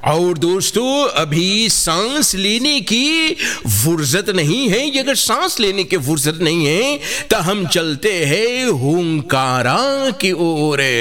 और दोस्तों, अभी सांस लेने की फुर्सत नहीं है। अगर सांस लेने की फुर्सत नहीं है तो हम चलते हैं हुंकारा की ओर।